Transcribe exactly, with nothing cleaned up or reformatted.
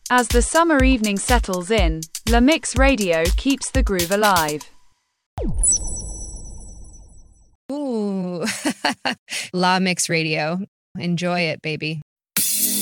As the summer evening settles in, La Mix Radio keeps the groove alive. Ooh, La Mix Radio. Enjoy it, baby.